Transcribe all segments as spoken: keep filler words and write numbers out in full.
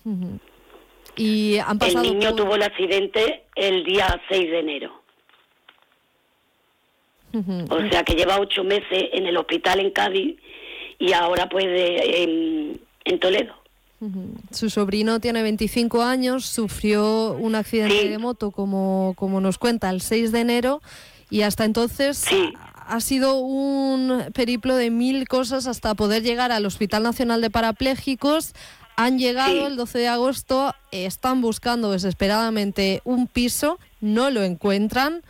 Uh-huh. Y han pasado... El niño por... tuvo el accidente el día seis de enero. Uh-huh. O sea que lleva ocho meses en el hospital en Cádiz y ahora pues de, en, en Toledo. Uh-huh. Su sobrino tiene veinticinco años, sufrió un accidente sí. de moto, como, como nos cuenta, el seis de enero, y hasta entonces sí. ha, ha sido un periplo de mil cosas hasta poder llegar al Hospital Nacional de Parapléjicos. Han llegado sí. el doce de agosto, están buscando desesperadamente un piso, no lo encuentran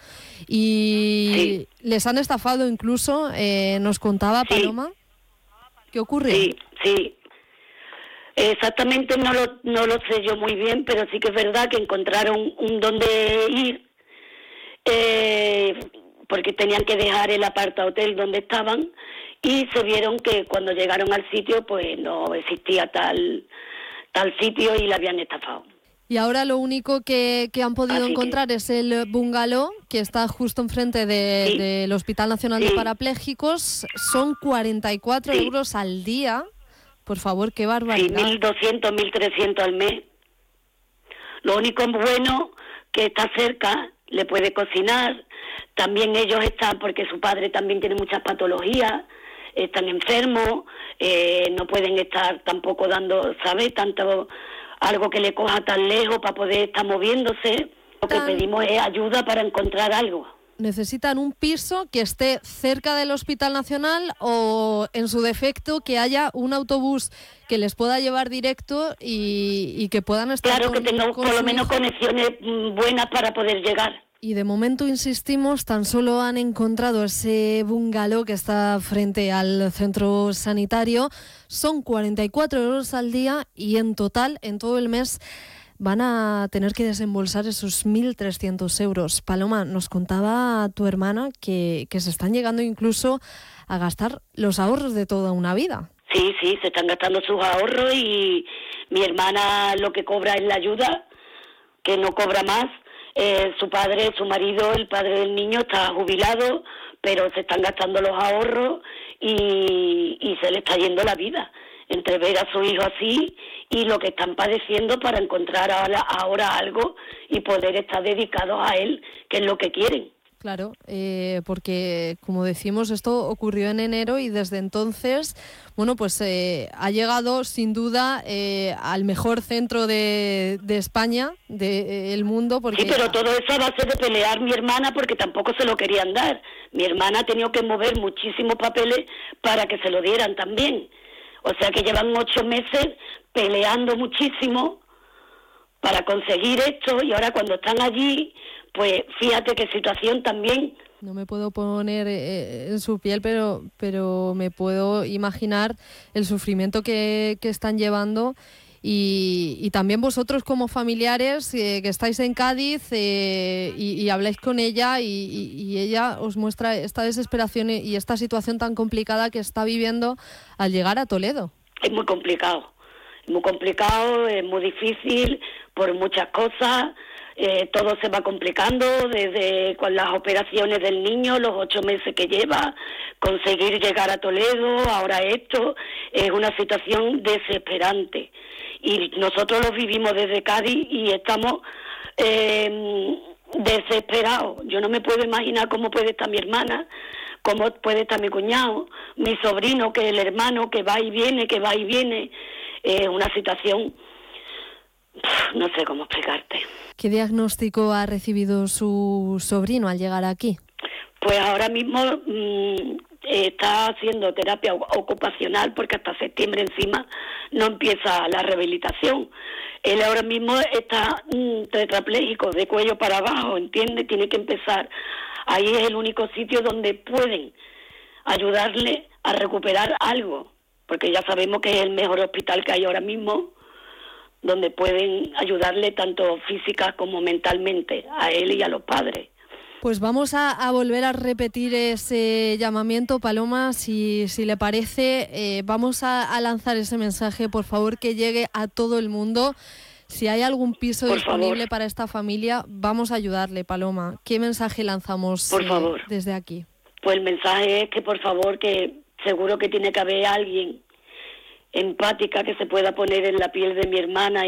y sí. les han estafado incluso, eh, nos contaba Paloma. Sí. ¿Qué ocurre? Sí, sí. Exactamente no lo, no lo sé yo muy bien, pero sí que es verdad que encontraron un donde ir, eh, porque tenían que dejar el aparta hotel donde estaban, y se vieron que cuando llegaron al sitio pues no existía tal tal sitio y la habían estafado. Y ahora lo único que, que han podido Así encontrar que... es el bungalow que está justo enfrente de, sí. del Hospital Nacional sí. de Parapléjicos. Son cuarenta y cuatro sí. euros al día. Por favor, qué barbaridad. Sí, mil doscientos, mil trescientos al mes. Lo único bueno que está cerca, le puede cocinar. También ellos están, porque su padre también tiene muchas patologías, están enfermos, eh, no pueden estar tampoco dando, ¿sabes? Tanto algo que le coja tan lejos para poder estar moviéndose. Lo que pedimos es ayuda para encontrar algo. Necesitan un piso que esté cerca del Hospital Nacional o, en su defecto, que haya un autobús que les pueda llevar directo y, y que puedan estar Claro, con, que tengan por lo menos conexiones buenas para poder llegar. Y de momento, insistimos, tan solo han encontrado ese bungalow que está frente al centro sanitario. Son cuarenta y cuatro euros al día y en total, en todo el mes, van a tener que desembolsar esos mil trescientos euros. Paloma, nos contaba tu hermana que, que se están llegando incluso a gastar los ahorros de toda una vida. Sí, sí, se están gastando sus ahorros y mi hermana lo que cobra es la ayuda, que no cobra más. Eh, su padre, su marido, el padre del niño está jubilado, pero se están gastando los ahorros y, y se le está yendo la vida entre ver a su hijo así y lo que están padeciendo para encontrar ahora, ahora algo y poder estar dedicados a él, que es lo que quieren. Claro, eh, porque como decimos, esto ocurrió en enero y desde entonces, bueno, pues eh, ha llegado sin duda eh, al mejor centro de, de España, del de, mundo. Porque... Sí, pero todo eso a base de pelear mi hermana porque tampoco se lo querían dar. Mi hermana ha tenido que mover muchísimos papeles para que se lo dieran también. O sea que llevan ocho meses peleando muchísimo para conseguir esto y ahora cuando están allí... Pues fíjate qué situación también. No me puedo poner eh, en su piel, pero pero me puedo imaginar el sufrimiento que, que están llevando y, y también vosotros como familiares eh, que estáis en Cádiz eh, y, y habláis con ella y, y, y ella os muestra esta desesperación y esta situación tan complicada que está viviendo al llegar a Toledo. Es muy complicado, es muy complicado, es muy difícil por muchas cosas. Eh, todo se va complicando desde con las operaciones del niño, los ocho meses que lleva, conseguir llegar a Toledo, ahora esto, es una situación desesperante. Y nosotros lo vivimos desde Cádiz y estamos eh, desesperados. Yo no me puedo imaginar cómo puede estar mi hermana, cómo puede estar mi cuñado, mi sobrino, que es el hermano, que va y viene, que va y viene. Es eh, una situación... No sé cómo explicarte. ¿Qué diagnóstico ha recibido su sobrino al llegar aquí? Pues ahora mismo mmm, está haciendo terapia ocupacional porque hasta septiembre encima no empieza la rehabilitación. Él ahora mismo está mmm, tetrapléjico de cuello para abajo, ¿entiende? Tiene que empezar. Ahí es el único sitio donde pueden ayudarle a recuperar algo, porque ya sabemos que es el mejor hospital que hay ahora mismo, donde pueden ayudarle tanto física como mentalmente a él y a los padres. Pues vamos a, a volver a repetir ese llamamiento, Paloma, si, si le parece, eh, vamos a, a lanzar ese mensaje, por favor, que llegue a todo el mundo. Si hay algún piso por disponible favor. Para esta familia, vamos a ayudarle, Paloma. ¿Qué mensaje lanzamos por eh, favor. desde aquí? Pues el mensaje es que, por favor, que seguro que tiene que haber alguien empática que se pueda poner en la piel de mi hermana